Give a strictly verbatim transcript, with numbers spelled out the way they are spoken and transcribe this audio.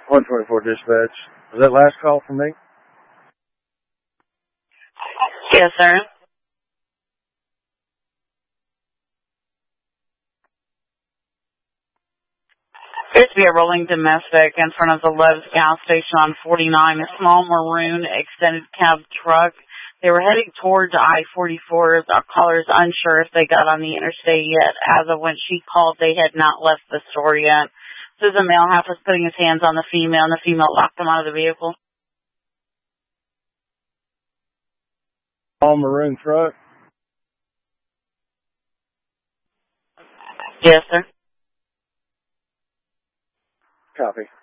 one twenty-four dispatch. Was that last call from me? Yes, sir. Appears to be a rolling domestic in front of the Love's gas station on forty-nine, a small maroon extended cab truck. They were heading towards I forty-four. The caller is unsure if they got on the interstate yet. As of when she called, they had not left the store yet. So the male half was putting his hands on the female, and the female locked him out of the vehicle. All maroon truck? Yes, sir. Copy.